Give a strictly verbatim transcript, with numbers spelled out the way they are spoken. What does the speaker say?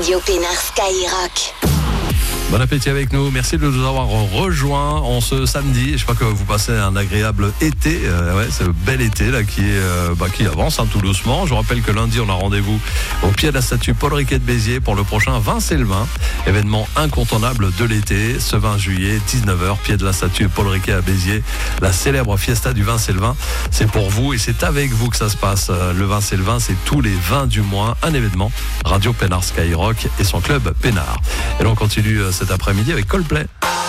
Radio Pénard Skyrock. Bon appétit avec nous, merci de nous avoir rejoints en ce samedi. J'espère que vous passez un agréable été, euh, ouais, ce bel été là qui, est, euh, bah, qui avance hein, tout doucement. Je vous rappelle que lundi on a rendez-vous au pied de la statue Paul Riquet de Béziers pour le prochain Vin c'est le vin, événement incontournable de l'été, ce vingt juillet, dix-neuf heures, pied de la statue Paul Riquet à Béziers, la célèbre fiesta du Vin c'est le vin, c'est pour vous et c'est avec vous que ça se passe. Le Vin c'est le vin, c'est tous les vingt du mois, un événement, Radio Pénard Skyrock et son club Pénard. Et là on continue cet après-midi avec Coldplay.